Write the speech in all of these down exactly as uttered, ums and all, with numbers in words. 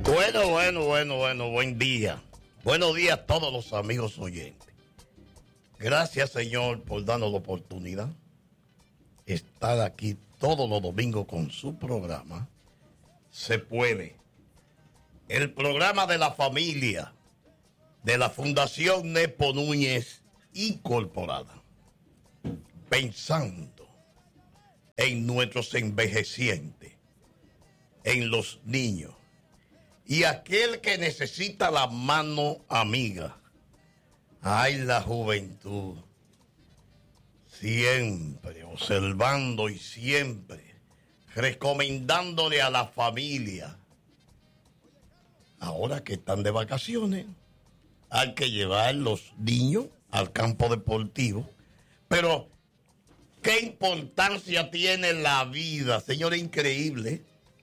Bueno, bueno, bueno, bueno, buen día. Buenos días a todos los amigos oyentes. Gracias, Señor, por darnos la oportunidad de estar aquí todos los domingos con su programa. Se puede. El programa de la familia de la Fundación Nepo Núñez Incorporada. Pensando en nuestros envejecientes, en los niños y aquel que necesita la mano amiga. Ay, la juventud, siempre observando y siempre recomendándole a la familia. Ahora que están de vacaciones, hay que llevar los niños al campo deportivo. Pero, ¿qué importancia tiene la vida, señor? Increíble.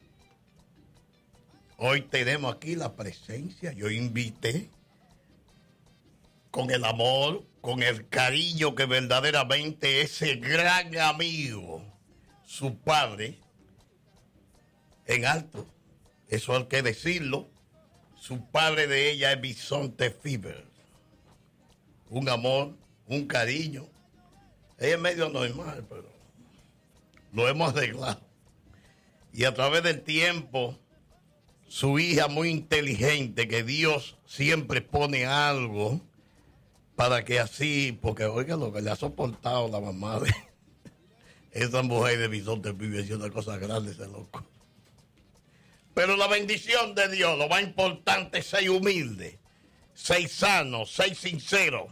Hoy tenemos aquí la presencia. Yo invité con el amor, con el cariño que verdaderamente ese gran amigo, su padre, en alto, eso hay que decirlo, su padre de ella es Bisonte Fever. Un amor, un cariño. Ella es medio normal, pero lo hemos arreglado. Y a través del tiempo, su hija muy inteligente, que Dios siempre pone algo para que así, porque oiga lo que le ha soportado la mamá de esa mujer de Bisonte Fever, es una cosa grande ese loco. Pero la bendición de Dios, lo más importante es ser humilde, ser sano, ser sincero.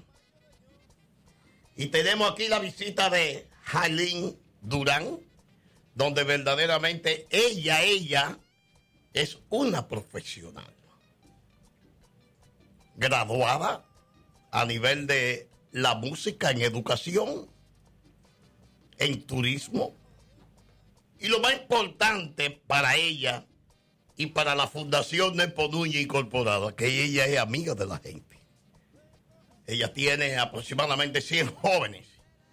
Y tenemos aquí la visita de Jalín Durán, donde verdaderamente ella, ella es una profesional, graduada a nivel de la música en educación, en turismo. Y lo más importante para ella y para la Fundación Nepo Núñez Incorporada, que ella es amiga de la gente. Ella tiene aproximadamente cien jóvenes,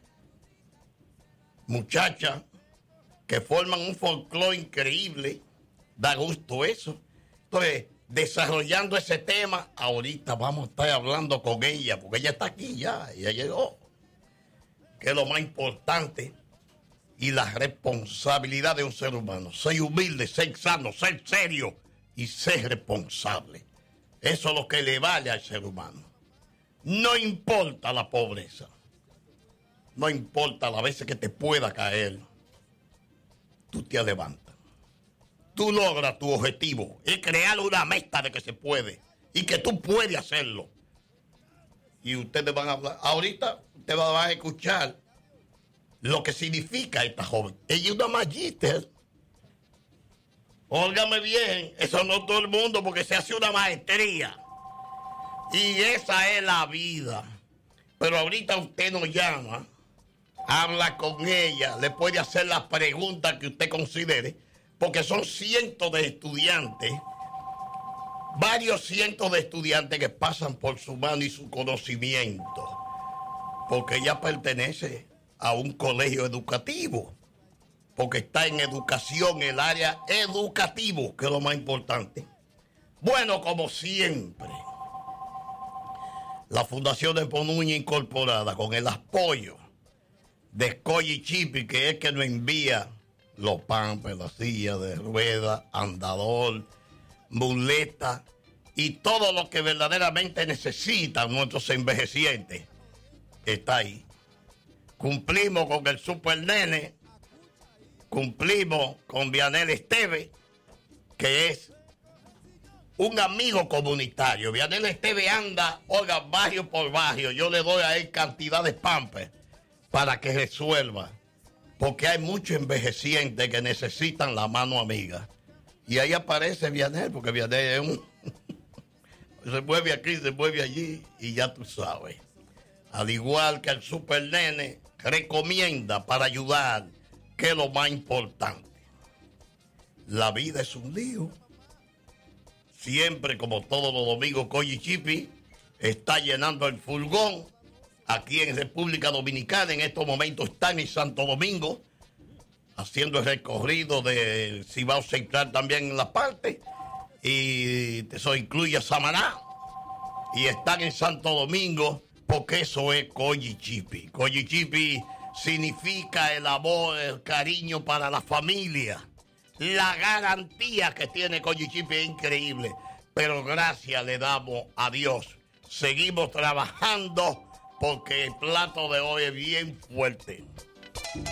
muchachas, que forman un folclore increíble. Da gusto eso. Entonces, desarrollando ese tema, ahorita vamos a estar hablando con ella, porque ella está aquí ya, ella llegó, que es lo más importante y la responsabilidad de un ser humano. Ser humilde, ser sano, ser serio y ser responsable. Eso es lo que le vale al ser humano. No importa la pobreza, no importa las veces que te pueda caer, tú te levantas. Tú logras tu objetivo, es crear una meta de que se puede y que tú puedes hacerlo. Y ustedes van a hablar, ahorita ustedes van a escuchar lo que significa esta joven. Ella es una magíster. Óigame bien, eso no todo el mundo, porque se hace una maestría. Y esa es la vida. Pero ahorita usted nos llama, habla con ella, le puede hacer las preguntas que usted considere, porque son cientos de estudiantes, varios cientos de estudiantes que pasan por su mano y su conocimiento, porque ella pertenece a un colegio educativo, porque está en educación, el área educativo, que es lo más importante. Bueno, como siempre, la Fundación Nepo Núñez Incorporada, con el apoyo de Coyi Chipi, que es que nos envía los pampers, la silla de ruedas, andador, muleta y todo lo que verdaderamente necesitan nuestros envejecientes, está ahí. Cumplimos con el Super Nene, cumplimos con Vianel Esteve, que es un amigo comunitario. Vianel Esteve anda, oiga, barrio por barrio. Yo le doy a él cantidad de pampers para que resuelva. Porque hay muchos envejecientes que necesitan la mano amiga. Y ahí aparece Vianel, porque Vianel es un... se mueve aquí, se mueve allí, y ya tú sabes. Al igual que el Super Nene, recomienda para ayudar, que es lo más importante. La vida es un lío. Siempre, como todos los domingos, Coyi Chipi está llenando el furgón aquí en República Dominicana. En estos momentos están en Santo Domingo, haciendo el recorrido de Cibao Central también en la parte. y eso incluye a Samaná, y están en Santo Domingo, porque eso es Coyichipi. Coyichipi significa el amor, el cariño para la familia. La garantía que tiene Coyichipi es increíble, pero gracias le damos a Dios. Seguimos trabajando porque el plato de hoy es bien fuerte.